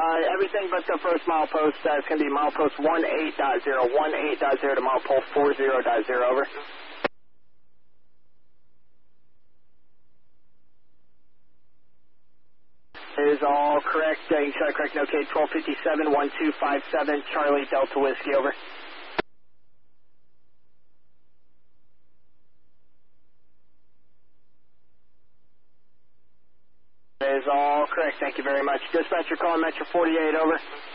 Everything but the first milepost. It's going to be milepost 18.0, 18.0 to milepost 40.0, over. Is all correct. You can try to correct locate 1257, 1257, Charlie Delta Whiskey, over. Is all correct. Thank you very much. Dispatcher calling Metro 48, over.